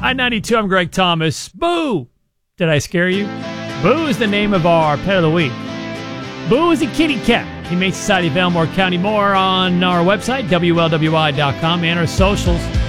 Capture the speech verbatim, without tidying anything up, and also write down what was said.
I ninety-two, I'm Greg Thomas. Boo! Did I scare you? Boo is the name of our pet of the week. Boo is a kitty cat. Humane Society of Elmore County. More on our website, W L W I dot com, and our socials.